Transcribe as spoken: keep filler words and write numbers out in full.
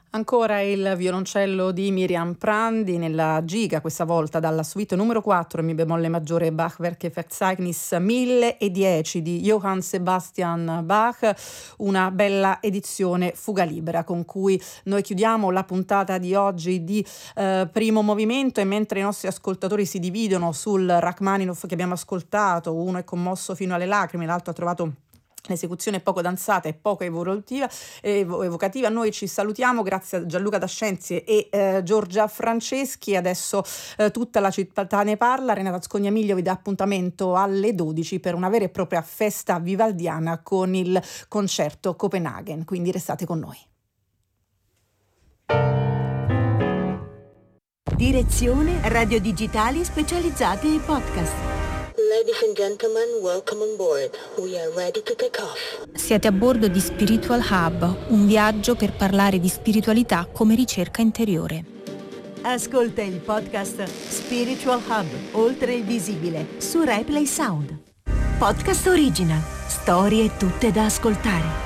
Ancora il violoncello di Miriam Prandi nella giga, questa volta dalla suite numero quattro in mi bemolle maggiore Bachwerke Verzeichnis mille dieci di Johann Sebastian Bach, una bella edizione fuga libera con cui noi chiudiamo la puntata di oggi di eh, Primo Movimento. E mentre i nostri ascoltatori si dividono sul Rachmaninoff che abbiamo ascoltato, uno è commosso fino alle lacrime, l'altro ha trovato l'esecuzione poco danzata e poco evocativa, evocativa. Noi ci salutiamo, grazie a Gianluca Dascenzi e eh, Giorgia Franceschi. Adesso eh, tutta la città ne parla. Renata Scognamiglio vi dà appuntamento alle dodici per una vera e propria festa vivaldiana con il concerto Copenaghen, quindi restate con noi. Direzione Radio Digitali specializzati ai podcast. Ladies and gentlemen, welcome on board. We are ready to take off. Siete a bordo di Spiritual Hub, un viaggio per parlare di spiritualità come ricerca interiore. Ascolta il podcast Spiritual Hub, oltre il visibile, su Replay Sound. Podcast original, storie tutte da ascoltare.